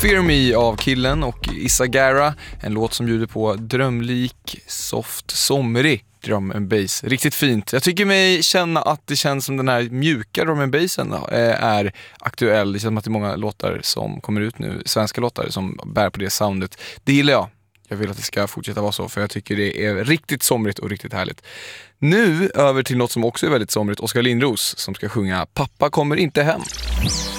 Fear Me av Killen och Isagara. En låt som bjuder på drömlik, soft, somrig drum and bass. Riktigt fint. Jag tycker mig känna att det känns som den här mjuka drum and bassen är aktuell. Det känns som att det är många låtar som kommer ut nu, svenska låtar som bär på det soundet. Det gillar jag. Jag vill att det ska fortsätta vara så, för jag tycker det är riktigt somrigt och riktigt härligt. Nu över till något som också är väldigt somrigt. Oskar Lindros som ska sjunga Pappa kommer inte hem.